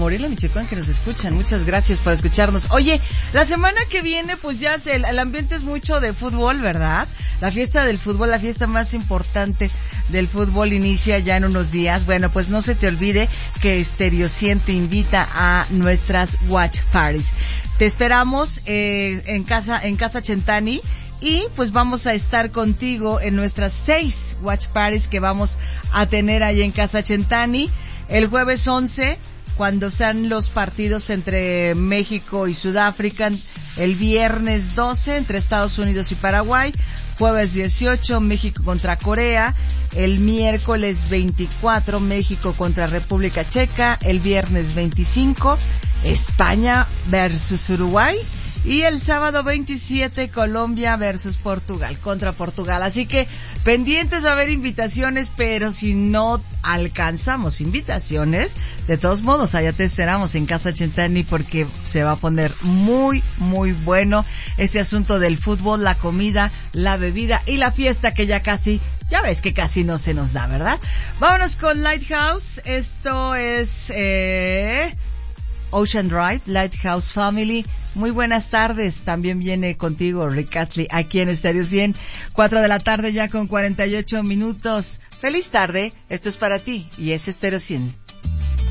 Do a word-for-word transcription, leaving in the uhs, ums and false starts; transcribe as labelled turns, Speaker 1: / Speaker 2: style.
Speaker 1: Morelia, Michoacán, que nos escuchan. Muchas gracias por escucharnos. Oye, la semana que viene, pues ya se, el, el ambiente es mucho de fútbol, ¿verdad? La fiesta del fútbol, la fiesta más importante del fútbol inicia ya en unos días. Bueno, pues no se te olvide que Stereo cien te invita a nuestras Watch Parties. Te esperamos eh, en casa, en Casa Chentani. Y pues vamos a estar contigo en nuestras seis Watch Parties que vamos a tener ahí en Casa Chentani. El jueves once, cuando sean los partidos entre México y Sudáfrica. El viernes doce, entre Estados Unidos y Paraguay. Jueves dieciocho, México contra Corea. El miércoles veinticuatro, México contra República Checa. El viernes veinticinco, España versus Uruguay. Y el sábado veintisiete, Colombia versus Portugal, contra Portugal. Así que pendientes, va a haber invitaciones, pero si no alcanzamos invitaciones, de todos modos, allá te esperamos en Casa Chentani porque se va a poner muy, muy bueno este asunto del fútbol, la comida, la bebida y la fiesta que ya casi, ya ves que casi no se nos da, ¿verdad? Vámonos con Lighthouse. Esto es eh Ocean Drive, Lighthouse Family. Muy buenas tardes. También viene contigo Rick Astley aquí en Stereo cien. Cuatro de la tarde ya con cuarenta y ocho minutos. Feliz tarde. Esto es para ti y es Stereo cien.